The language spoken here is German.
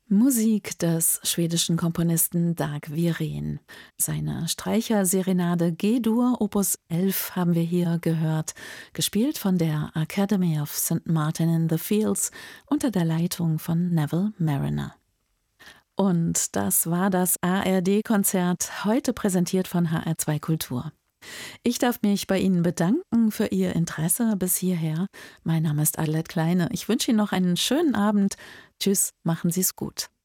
Musik des schwedischen Komponisten Dag Wirén. Seine Streicherserenade G-Dur Opus 11 haben wir hier gehört, gespielt von der Academy of St. Martin in the Fields unter der Leitung von Neville Marriner. Und das war das ARD-Konzert, heute präsentiert von HR2 Kultur. Ich darf mich bei Ihnen bedanken für Ihr Interesse bis hierher. Mein Name ist Adelheid Kleine. Ich wünsche Ihnen noch einen schönen Abend. Tschüss, machen Sie es gut.